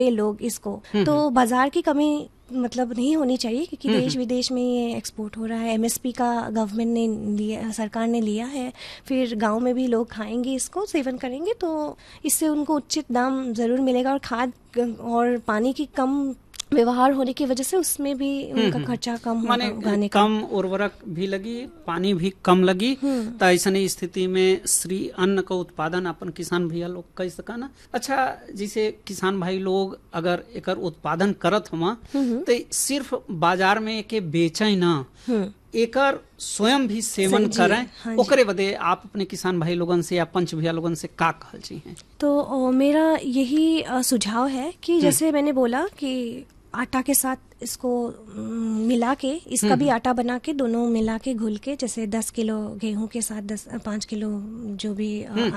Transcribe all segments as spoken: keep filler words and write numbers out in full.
ये लोग इसको, तो बाजार की कमी मतलब नहीं होनी चाहिए, क्योंकि देश विदेश में ये एक्सपोर्ट हो रहा है। एमएसपी का गवर्नमेंट ने लिया, सरकार ने लिया है, फिर गांव में भी लोग खाएंगे इसको, सेवन करेंगे, तो इससे उनको उचित दाम ज़रूर मिलेगा। और खाद और पानी की कम व्यवहार होने की वजह से उसमें भी उनका खर्चा कम होगा, उगाने का कम उर्वरक भी लगी, पानी भी कम लगी। तो ऐसी स्थिति में श्री अन्न का उत्पादन अपन किसान भैया लोग कर सका ना। अच्छा, जिसे किसान भाई लोग अगर एकर उत्पादन करत हुआ तो सिर्फ बाजार में एके बेचे ना, एकर स्वयं भी सेवन करें, हाँ, ओकरे बदे आप अपने किसान भाई लोगन से या पंच भैया लोगन से का कहल चाहिए? तो ओ, मेरा यही सुझाव है कि जैसे मैंने बोला कि आटा के साथ इसको मिला के, इसका भी आटा बना के दोनों मिला के घुल के, जैसे दस किलो गेहूं के साथ दस पाँच किलो जो भी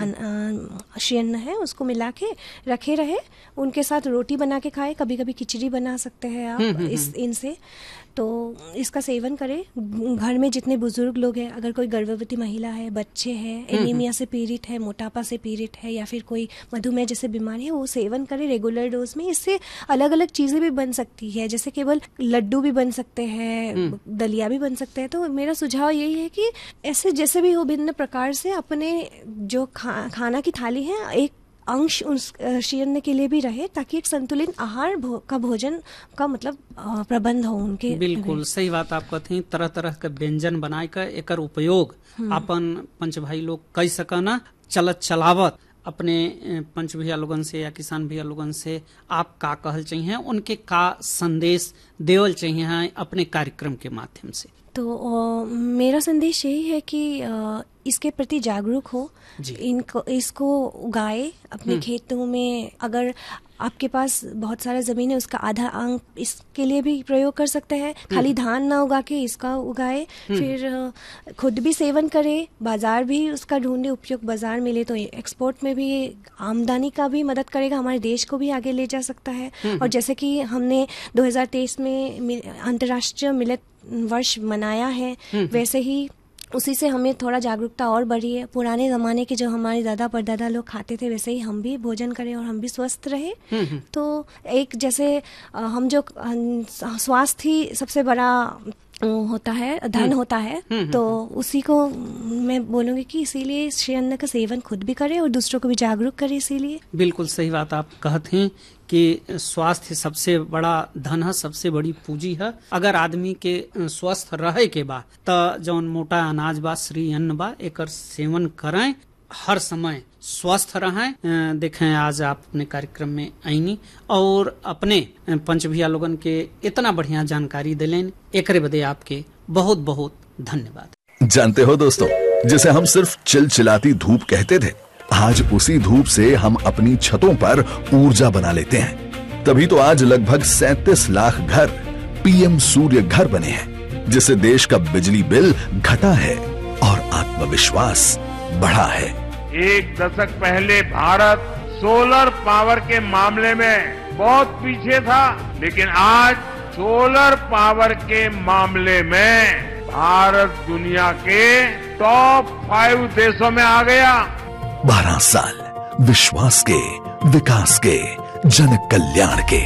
अन्न है उसको मिला के रखे रहे, उनके साथ रोटी बना के खाए, कभी कभी खिचड़ी बना सकते हैं आप इस इनसे। तो इसका सेवन करें। घर में जितने बुजुर्ग लोग हैं, अगर कोई गर्भवती महिला है, बच्चे हैं, एनीमिया से पीड़ित है, मोटापा से पीड़ित है, या फिर कोई मधुमेह जैसे बीमारी है, वो सेवन करें रेगुलर डोज में। इससे अलग अलग चीज़ें भी बन सकती है, जैसे केवल लड्डू भी बन सकते हैं, दलिया भी बन सकते हैं। तो मेरा सुझाव यही है कि ऐसे जैसे भी हो, भिन्न प्रकार से अपने जो खा, खाना की थाली है एक अंश उस शीर्ण के लिए भी रहे, ताकि एक संतुलित आहार भो, का भोजन का मतलब प्रबंध हो उनके। बिल्कुल सही बात आप कहते हैं। तरह तरह के व्यंजन बनाए कर एकर उपयोग अपन पंच भाई लोग कर सकना। चलत चलावत अपने पंच भैया लोगन से या किसान भैया लोगन से आप का कहल चाहिए, उनके का संदेश देवल चाहिए अपने कार्यक्रम के माध्यम से? तो आ, मेरा संदेश यही है कि आ, इसके प्रति जागरूक हो, इनको इसको उगाए अपने खेतों में। अगर आपके पास बहुत सारा जमीन है, उसका आधा अंक इसके लिए भी प्रयोग कर सकते हैं। खाली धान ना उगा के इसका उगाए, फिर खुद भी सेवन करे, बाजार भी उसका ढूंढे, उपयुक्त बाजार मिले तो एक्सपोर्ट में भी आमदनी का भी मदद करेगा, हमारे देश को भी आगे ले जा सकता है। और जैसे कि हमने दो हज़ार तेईस में अंतर्राष्ट्रीय मिलेट वर्ष मनाया है, वैसे ही उसी से हमें थोड़ा जागरूकता और बढ़ी है। पुराने ज़माने के जो हमारे दादा परदादा लोग खाते थे, वैसे ही हम भी भोजन करें और हम भी स्वस्थ रहे। तो एक जैसे हम जो स्वास्थ्य ही सबसे बड़ा होता है, धन होता है, तो उसी को मैं बोलूँगी कि इसीलिए श्री अन्न का सेवन खुद भी करें और दूसरों को भी जागरूक करें। इसीलिए बिल्कुल सही बात आप कहते हैं कि स्वास्थ्य सबसे बड़ा धन है, सबसे बड़ी पूंजी है। अगर आदमी के स्वस्थ रहे के बा त जौन मोटा अनाज बा, श्री अन्न बा, एकर सेवन करें, हर समय स्वस्थ रहें। देखें आज आप अपने कार्यक्रम में आईनी और अपने पंच भैया लोगन के इतना बढ़िया जानकारी दिलें, एकरे बदे आपके बहुत बहुत धन्यवाद। जानते हो दोस्तों, जिसे हम सिर्फ चिलचिलाती धूप कहते थे, आज उसी धूप से हम अपनी छतों पर ऊर्जा बना लेते हैं। तभी तो आज लगभग सैंतीस लाख घर पीएम सूर्य घर बने हैं, जिससे देश का बिजली बिल घटा है और आत्मविश्वास बढ़ा है। एक दशक पहले भारत सोलर पावर के मामले में बहुत पीछे था, लेकिन आज सोलर पावर के मामले में भारत दुनिया के टॉप फाइव देशों में आ गया। बारह साल विश्वास के, विकास के, जन कल्याण के।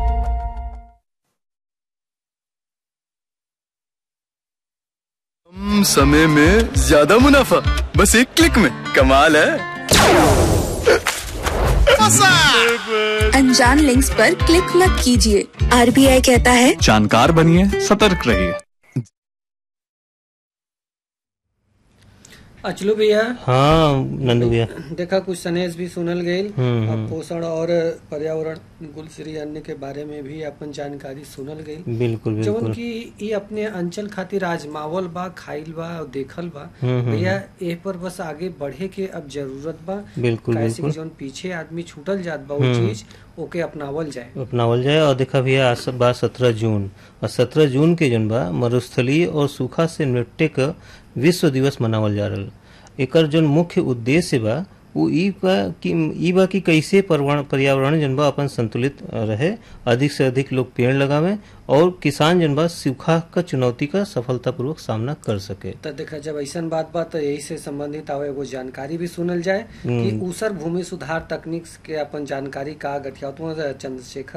कम समय में ज्यादा मुनाफा, बस एक क्लिक में। कमाल है। अनजान लिंक्स पर क्लिक मत कीजिए। आरबीआई कहता है, जानकार बनिए, सतर्क रहिए। अचलू भैया। हाँ नंदू भैया, देखा कुछ संदेश भी सुनल गई, पोषण और पर्यावरण गुल श्री अन्न के बारे में भी अपन जानकारी सुनल गई। बिल्कुल बिल्कुल। जौन की ये अपने अंचल खातिर आजमावल बा, खाइल बा और देखल बा भैया, ए पर बस आगे बढ़े के अब जरूरत बा। बिल्कुल बिल्कुल। जौन पीछे आदमी छूटल जात बा वो चीज ओके अपनावल जाए अपनावल जाए। और देखा भैया आज बा सत्रह जून, और सत्रह जून के जौन बा मरुस्थलीय और सूखा से निपटे का विश्व दिवस मनावल जा रहा। एकर जौन मुख्य उद्देश्य बा वो ई बा कि ई बा कि कैसे पर्यावरण पर्यावरण जन बा अपन संतुलित रहे, अधिक से अधिक लोग पेड़ लगावे और किसान जन बा सूखा का चुनौती का सफलतापूर्वक सामना कर सके। तो देखा जब ऐसा बात बात तो यही से संबंधित आवे एगो जानकारी भी सुनल जाए कि ऊसर भूमि सुधार तकनीक के अपन जानकारी का गठिया चंद्रशेखर